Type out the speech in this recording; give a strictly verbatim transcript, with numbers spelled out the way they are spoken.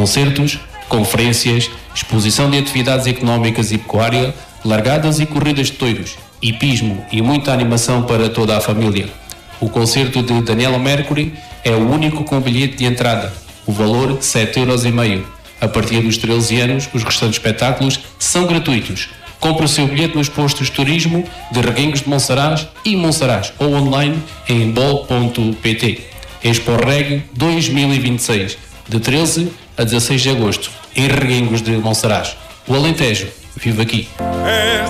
concertos, conferências, exposição de atividades económicas e pecuária, largadas e corridas de touros, hipismo e muita animação para toda a família. O concerto de Daniela Mercury é o único com bilhete de entrada. O valor sete euros e meio. A partir dos treze anos, os restantes espetáculos são gratuitos. Compre o seu bilhete nos postos de turismo de Reguengos de Monsaraz e Monsaraz ou online em bol ponto pt. Expo Reg dois mil e vinte e seis, de treze a dezasseis de agosto, em Reguengos de Monsaraz. O Alentejo vive aqui.